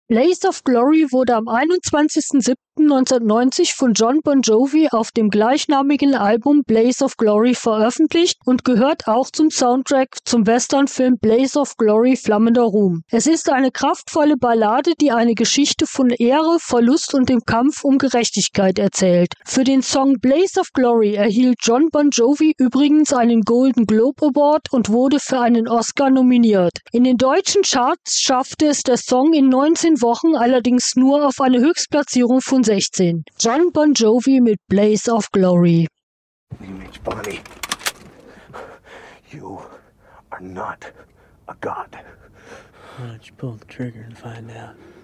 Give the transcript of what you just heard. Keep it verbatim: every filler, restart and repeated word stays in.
Blaze of Glory wurde am einundzwanzigsten siebten neunzehnhundertneunzig von Jon Bon Jovi auf dem gleichnamigen Album Blaze of Glory veröffentlicht und gehört auch zum Soundtrack zum Westernfilm Blaze of Glory – Flammender Ruhm. Es ist eine kraftvolle Ballade, die eine Geschichte von Ehre, Verlust und dem Kampf um Gerechtigkeit erzählt. Für den Song Blaze of Glory erhielt Jon Bon Jovi übrigens einen Golden Globe Award und wurde für einen Oscar nominiert. In den deutschen Charts schaffte es der Song in neunzehn Wochen allerdings nur auf eine Höchstplatzierung von sechzehn. Jon Bon Jovi mit Blaze of Glory. Image Bonnie, you are not a god. Why don't you pull the trigger and find out?